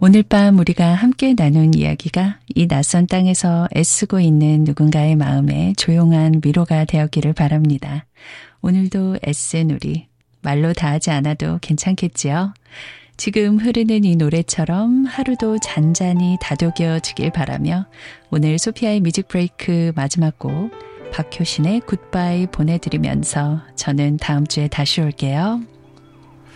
오늘 밤 우리가 함께 나눈 이야기가 이 낯선 땅에서 애쓰고 있는 누군가의 마음에 조용한 위로가 되었기를 바랍니다. 오늘도 애쓴 우리, 말로 다 하지 않아도 괜찮겠지요? 지금 흐르는 이 노래처럼 하루도 잔잔히 다독여지길 바라며 오늘 소피아의 뮤직 브레이크 마지막 곡 박효신의 굿바이 보내드리면서 저는 다음 주에 다시 올게요.